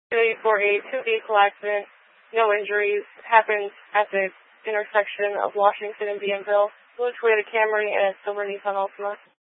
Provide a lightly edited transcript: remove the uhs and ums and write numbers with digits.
for a two-vehicle accident. No injuries. Happened at the intersection of Washington and Bienville. Blue Toyota Camry and a silver Nissan Altima.